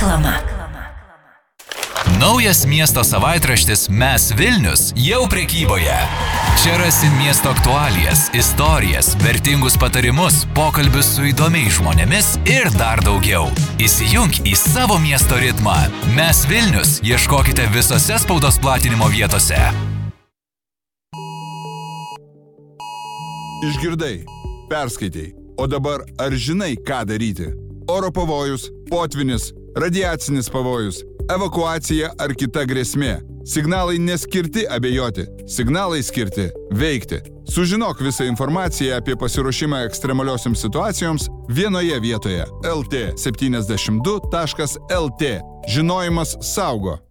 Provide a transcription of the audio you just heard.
Reklama. Naujas miesto savaitraštis Mes Vilnius jau prekyboje. Čia rasi miesto aktualijas, istorijas, vertingus patarimus, pokalbius su įdomiais žmonėmis ir dar daugiau. Įsijunk į savo miesto ritmą. Mes Vilnius ieškokite visose spaudos platinimo vietose. Išgirdai, perskaitei, o dabar ar žinai, ką daryti? Oro pavojus, potvinis, radiacinis pavojus, evakuacija ar kita grėsmė. Signalai neskirti abejoti, signalai skirti veikti. Sužinok visą informaciją apie pasiruošimą ekstremaliosioms situacijoms vienoje vietoje lt72.lt. Žinojimas saugo.